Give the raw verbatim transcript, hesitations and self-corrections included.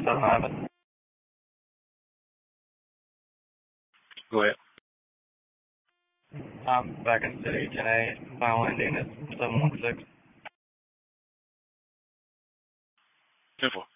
doesn't have it. Go ahead. I'm back in City, ten eight. Final ending is seven one six. Simple.